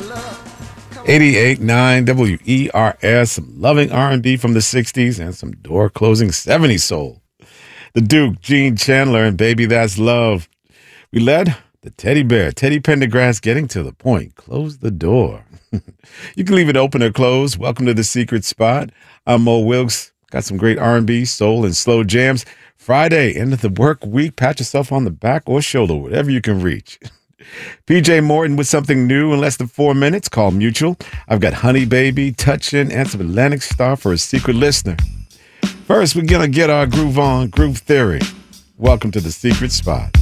88.9 WERS, some loving R&B from the 60s and some door-closing 70s soul. The Duke, Gene Chandler, and Baby That's Love. We led the Teddy Bear, Teddy Pendergrass, getting to the point. Close the door. You can leave it open or closed. Welcome to The Secret Spot. I'm Mo Wilkes. Got some great R&B, soul, and slow jams. Friday, end of the work week. Pat yourself on the back or shoulder, whatever you can reach. PJ Morton with something new in less than 4 minutes called Mutual. I've got Honey Baby, Touchin', and some Atlantic Star for a secret listener. First, we're going to get our groove on, Groove Theory. Welcome to The Secret Spot.